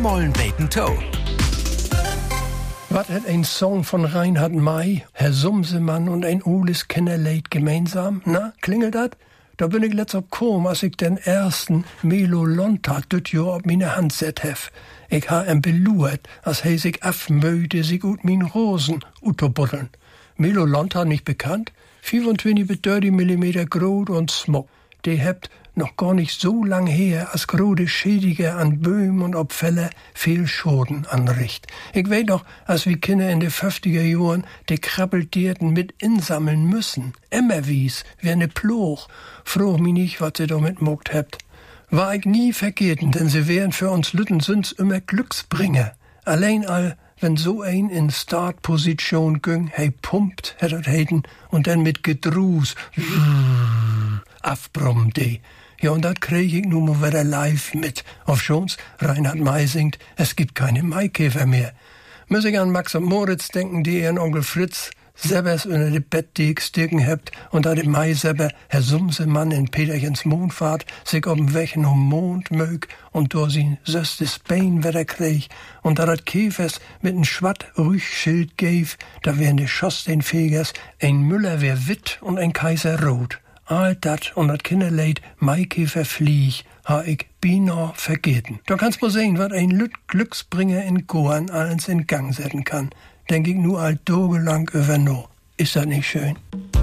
mollen beten Toe. Was hat ein Song von Reinhard May, Herr Sumsemann und ein Ulis Kennerleid gemeinsam? Na, klingelt dat? Da bin ich letzt op kom, als ich den ersten Melo Lonta düt Jahr op meine Hand set hef. Ich ha em beluert, als he sich afmöde sich ut min Rosen utobuddeln. Melo Lonta nicht bekannt? 25 bis 30 Millimeter groß und smog. Die hebt noch gar nicht so lang her, als grode Schädige an Böhmen und Opfälle viel Schoden anricht. Ich weet noch, als wir Kinder in de 50er Jahren die Krabbeldierten mit insammeln müssen. Emmerwies, wie eine Ploch. Froh mich nicht, was sie damit mogt hebt. War ich nie vergeten, denn sie wären für uns Lüttensünds immer Glücksbringer. Allein wenn so ein in Startposition güng, hey pumpt, hättet heden, und dann mit Gedruß, afbrummt die. Ja, und dat krieg ich nun mal wieder live mit. Auf schon's, Reinhard May singt, es gibt keine Maikäfer mehr. Muss ich an Max und Moritz denken, die ihren Onkel Fritz selbers unter de Bettdek sticken hebt und da de Mai selber Herr Sumsemann in Peterchens Mondfahrt sich ob'n Weg um Mond mög und durch sin söstes Bein wieder krieg und da dat Käfers mit n Schwatt-Rüchschild gäf, da wären de Schorsteinfegers ein Müller wär witt und ein Kaiser rot. All dat und dat Kinderleid Maikäfer flieg, ha ich bina vergeten. Da kannst du sehen, wat ein Glücksbringer in Goan alles in Gang setzen kann. Denk ich nur alt dogelang über no. Ist das nicht schön?